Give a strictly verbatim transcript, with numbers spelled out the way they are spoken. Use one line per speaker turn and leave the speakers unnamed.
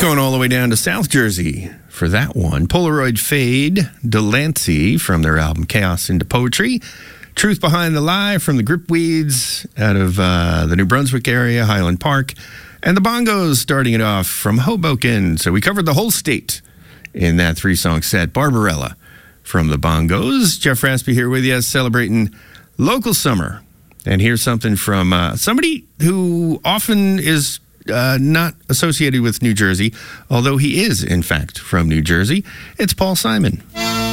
Going all the way down to South Jersey for that one. Polaroid Fade, Delancey from their album Chaos into Poetry. Truth Behind the Lie from the Gripweeds out of uh, the New Brunswick area, Highland Park. And the Bongos starting it off from Hoboken. So we covered the whole state in that three-song set. Barbarella from the Bongos. Jeff Raspy here with you, celebrating local summer. And here's something from uh, somebody who often is uh, not associated with New Jersey, although he is, in fact, from New Jersey. It's Paul Simon.